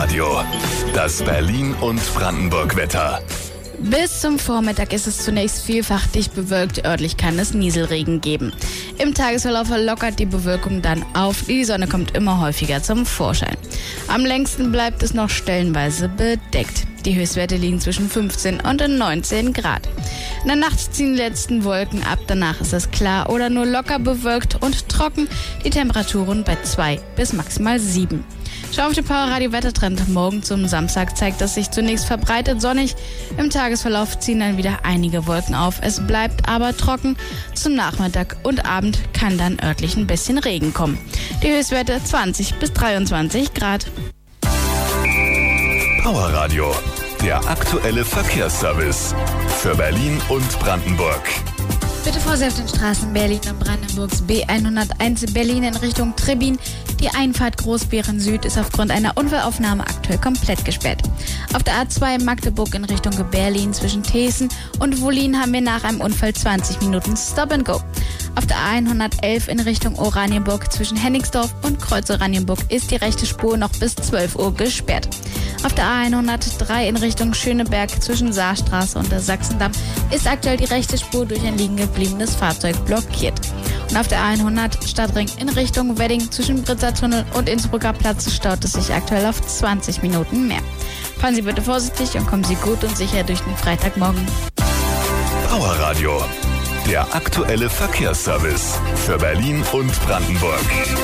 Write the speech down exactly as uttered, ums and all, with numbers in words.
Radio, das Berlin- und Brandenburg-Wetter. Bis zum Vormittag ist es zunächst vielfach dicht bewölkt, örtlich kann es Nieselregen geben. Im Tagesverlauf lockert die Bewölkung dann auf, die Sonne kommt immer häufiger zum Vorschein. Am längsten bleibt es noch stellenweise bedeckt. Die Höchstwerte liegen zwischen fünfzehn und neunzehn Grad. In der Nacht ziehen die letzten Wolken ab, danach ist es klar oder nur locker bewölkt und trocken, die Temperaturen bei zwei bis maximal sieben. Schau auf den Powerradio Wettertrend. Morgen zum Samstag zeigt es sich zunächst verbreitet sonnig. Im Tagesverlauf ziehen dann wieder einige Wolken auf. Es bleibt aber trocken. Zum Nachmittag und Abend kann dann örtlich ein bisschen Regen kommen. Die Höchstwerte zwanzig bis dreiundzwanzig Grad. Powerradio, der aktuelle Verkehrsservice für Berlin und Brandenburg. Bitte Vorsicht auf den Straßen Berlin und Brandenburgs B hunderteins Berlin in Richtung Trebbin. Die Einfahrt Großbeeren Süd ist aufgrund einer Unfallaufnahme aktuell komplett gesperrt. Auf der A zwei Magdeburg in Richtung Berlin zwischen Thesen und Wollin haben wir nach einem Unfall zwanzig Minuten Stop and Go. Auf der A hundertelf in Richtung Oranienburg zwischen Hennigsdorf und Kreuz Oranienburg ist die rechte Spur noch bis zwölf Uhr gesperrt. Auf der A hundertdrei in Richtung Schöneberg zwischen Saarstraße und der Sachsendamm ist aktuell die rechte Spur durch ein liegen gebliebenes Fahrzeug blockiert. Und auf der A hundert Stadtring in Richtung Wedding zwischen Britzer Tunnel und Innsbrucker Platz staut es sich aktuell auf zwanzig Minuten mehr. Fahren Sie bitte vorsichtig und kommen Sie gut und sicher durch den Freitagmorgen. Powerradio, der aktuelle Verkehrsservice für Berlin und Brandenburg.